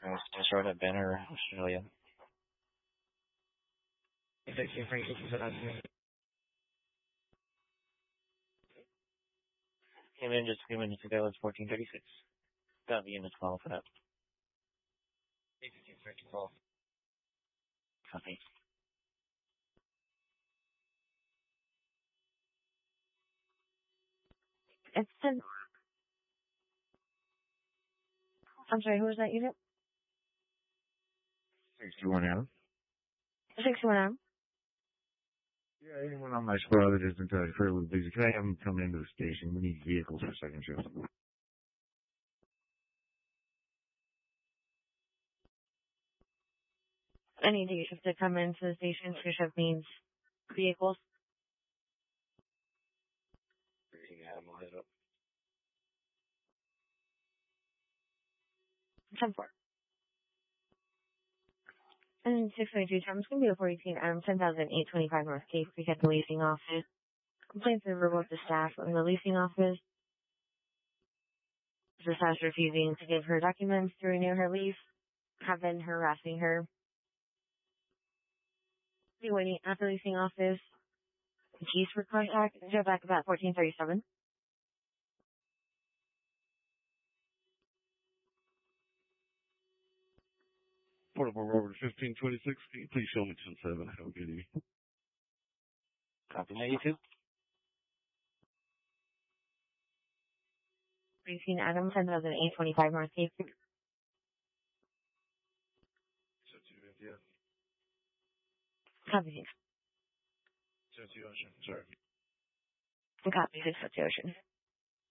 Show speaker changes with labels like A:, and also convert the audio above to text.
A: Still short at Banner, Australia. Came in just a few minutes ago, it's 14:36. Got the units call for that. 15:34. Copy.
B: It's the... I'm sorry, who was that unit?
C: 61 Adam.
B: 61 Adam.
C: Yeah, anyone on my squad that isn't fairly busy. Can I have them come into the station? We need vehicles for second shift.
B: Any day shift to come into the station, second shift means vehicles.
A: Adam will hit up.
B: 10-4. And 622 times going to be a 418 Adam 10,825 North Cape Creek at the leasing office. Complaints are verbal to staff in the leasing office. The staff refusing to give her documents to renew her lease, have been harassing her. Be waiting at the leasing office. Keys for contact. Go back about 1437.
D: Portable Rover 1526. Can you please show me 10-7? Have a good evening.
A: Copy. Now you too.
B: 18 Adam 10,825 North Cape Creek.
D: Yeah.
B: Copy 6.
D: Ocean. Sorry.
B: Copy 6 Ocean.